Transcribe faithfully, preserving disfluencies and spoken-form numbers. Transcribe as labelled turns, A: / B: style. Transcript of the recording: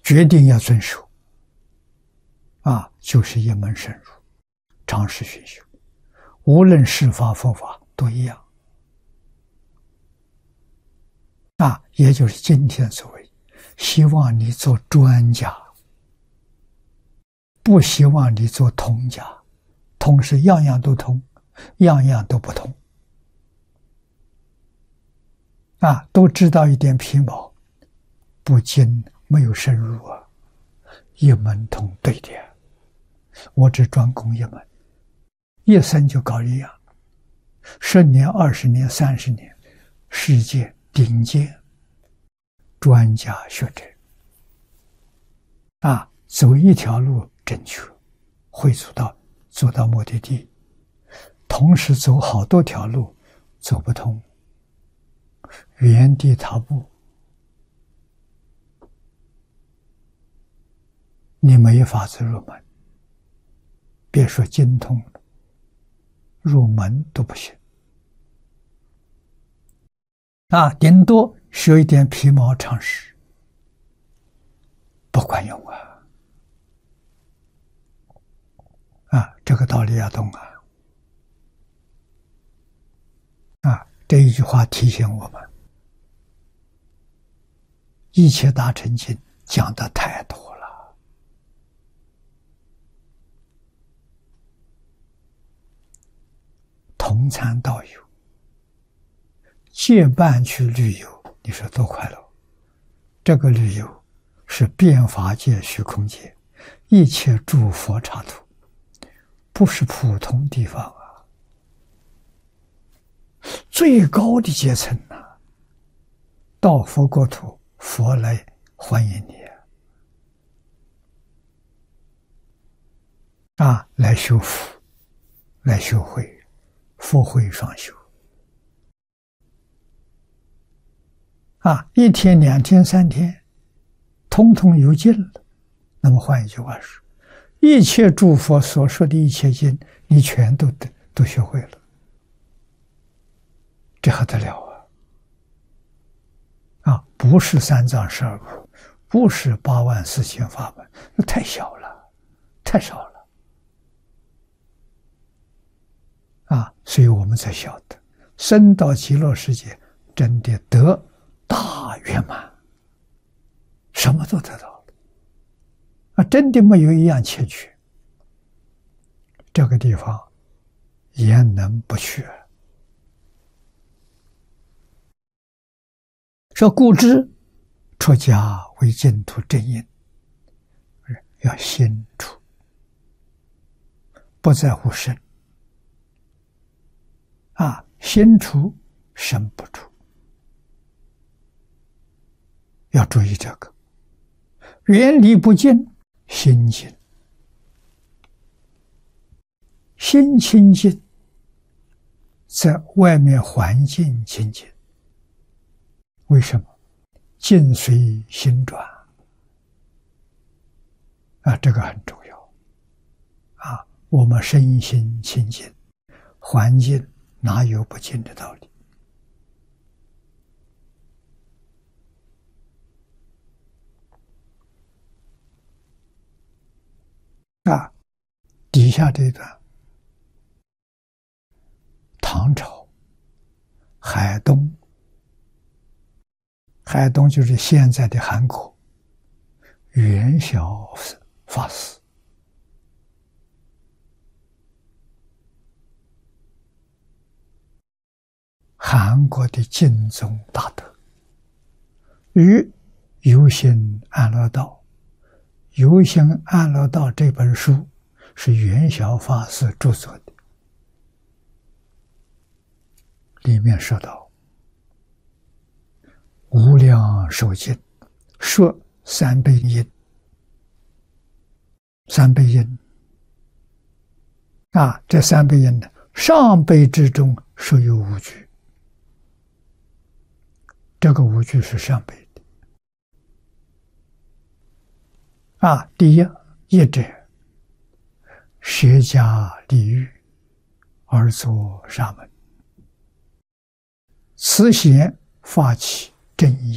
A: 决定要遵守，啊，就是一门深入，常识熏修，无论是法佛法都一样。啊，也就是今天所谓，希望你做专家，不希望你做通家。通是样样都通，样样都不通。啊，都知道一点皮毛，不精没有深入啊，一门通对的。我只专攻一门，一生就搞一样，十年、二十年、三十年，世界顶尖专家学者啊，走一条路正确，会走到走到目的地，同时走好多条路走不通，原地踏步，你没法子入门，别说精通了，入门都不行啊！顶多学一点皮毛常识，不管用啊！啊，这个道理要懂啊！啊，这一句话提醒我们，一切大乘经讲的太多了，同参道友，结伴去旅游，你说多快乐！这个旅游是遍法界、虚空界，一切诸佛刹土。不是普通地方啊，最高的阶层啊，到佛国土，佛来欢迎你啊，来修福，来修慧，福慧双修啊，一天、两天、三天，通通有尽了。那么换一句话说，一切诸佛所说的一切经，你全都都学会了，这还得了啊！啊，不是三藏十二部，不是八万四千法门，那太小了，太少了啊！所以我们才晓得，生到极乐世界，真的得大圆满，什么都得到了啊！真的没有一样欠缺。这个地方焉能不去？说故知出家为净土正因，要心出，不在乎身啊，心出身不出，要注意这个。远离不净，心净，心清净，在外面环境清净。为什么？境随心转啊，这个很重要啊！我们身心清净，环境哪有不净的道理？啊，底下这段，唐朝海东，海东就是现在的韩国，元晓法师韩国的净宗大德，与游行安乐道，游行安乐道这本书是元晓法师著作的，里面说到无量寿经说三倍音，三倍音啊，这三倍音呢，上辈之中设有五句，这个五句是上辈的啊。第一，一者舍家离欲而作沙门，此贤发起正业。